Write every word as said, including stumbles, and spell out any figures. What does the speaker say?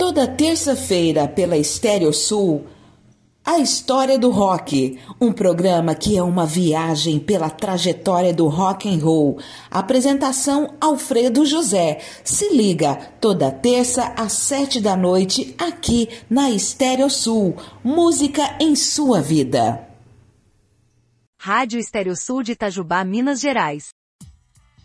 Toda terça-feira pela Estéreo Sul, A História do Rock, um programa que é uma viagem pela trajetória do rock and roll. Apresentação Alfredo José. Se liga, toda terça às sete da noite, aqui na Estéreo Sul. Música em sua vida. Rádio Estéreo Sul de Itajubá, Minas Gerais.